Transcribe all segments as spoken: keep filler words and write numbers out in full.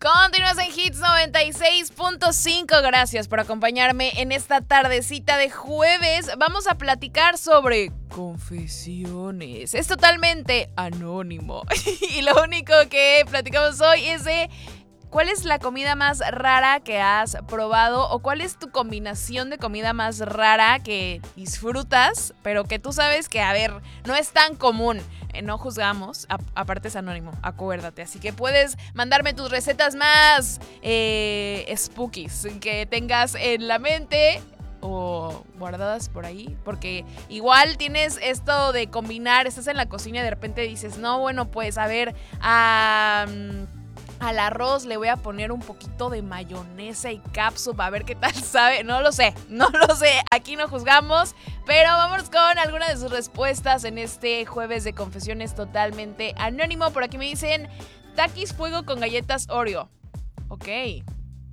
Continúas en Hits noventa y seis punto cinco. Gracias por acompañarme en esta tardecita de jueves. Vamos a platicar sobre confesiones. Es totalmente anónimo. Y lo único que platicamos hoy es de ¿cuál es la comida más rara que has probado? ¿O cuál es tu combinación de comida más rara que disfrutas, pero que tú sabes que, a ver, no es tan común? Eh, no juzgamos, a- aparte es anónimo, acuérdate. Así que puedes mandarme tus recetas más eh, spookies que tengas en la mente o guardadas por ahí, porque igual tienes esto de combinar, estás en la cocina y de repente dices, no, bueno, pues a ver, a... Um, al arroz le voy a poner un poquito de mayonesa y catsup a ver qué tal sabe. No lo sé, no lo sé. Aquí no juzgamos. Pero vamos con algunas de sus respuestas en este jueves de confesiones totalmente anónimo. Por aquí me dicen Takis fuego con galletas Oreo. Ok. Eh,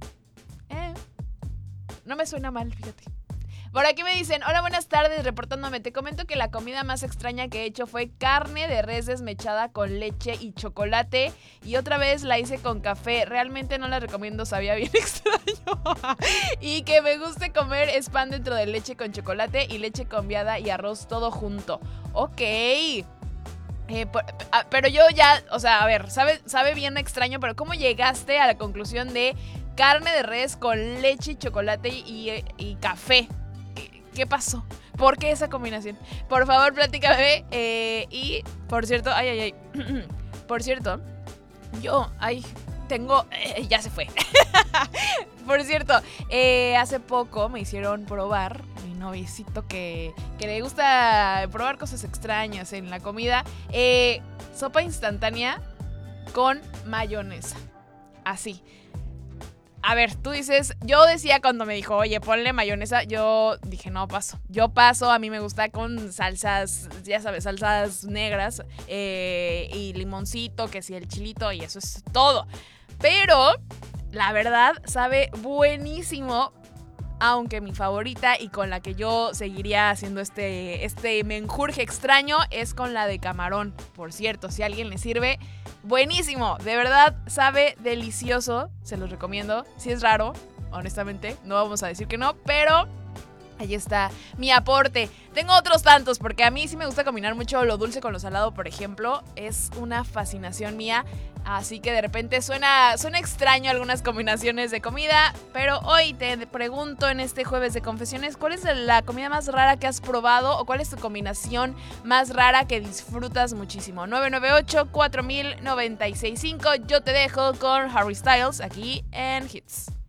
no me suena mal, fíjate. Por aquí me dicen, hola, buenas tardes, reportándome. Te comento que la comida más extraña que he hecho fue carne de res desmechada con leche y chocolate. Y otra vez la hice con café. Realmente no la recomiendo, sabía bien extraño. Y que me guste comer es pan dentro de leche con chocolate y leche cambiada y arroz todo junto. Ok. Eh, por, a, pero yo ya, o sea, a ver, sabe, sabe bien extraño, pero ¿cómo llegaste a la conclusión de carne de res con leche y chocolate y, y, y café? ¿Qué pasó? ¿Por qué esa combinación? Por favor, platícame. Eh, y, por cierto, ay, ay, ay. Por cierto, yo, ay, tengo, eh, ya se fue. Por cierto, eh, hace poco me hicieron probar, mi noviecito que, que le gusta probar cosas extrañas en la comida, eh, sopa instantánea con mayonesa. Así. A ver, tú dices, yo decía cuando me dijo, oye, ponle mayonesa, yo dije, no, paso. Yo paso, a mí me gusta con salsas, ya sabes, salsas negras eh, y limoncito, que sí, el chilito y eso es todo. Pero, la verdad, sabe buenísimo. Aunque mi favorita y con la que yo seguiría haciendo este, este menjurje extraño es con la de camarón. Por cierto, si a alguien le sirve, buenísimo. De verdad, sabe delicioso. Se los recomiendo. Si es raro, honestamente, no vamos a decir que no, pero ahí está mi aporte. Tengo otros tantos, porque a mí sí me gusta combinar mucho lo dulce con lo salado, por ejemplo. Es una fascinación mía. Así que de repente suena, suena extraño algunas combinaciones de comida. Pero hoy te pregunto en este jueves de confesiones, ¿cuál es la comida más rara que has probado? ¿O cuál es tu combinación más rara que disfrutas muchísimo? nueve nueve ocho, cuatro mil, noventa y seis cinco. Yo te dejo con Harry Styles aquí en Hits.